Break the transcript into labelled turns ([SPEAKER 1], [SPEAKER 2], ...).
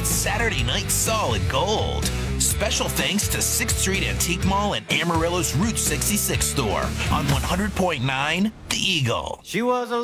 [SPEAKER 1] It's Saturday Night Solid Gold. Special thanks to 6th Street Antique Mall and Amarillo's Route 66 store on 100.9 The Eagle.
[SPEAKER 2] She was a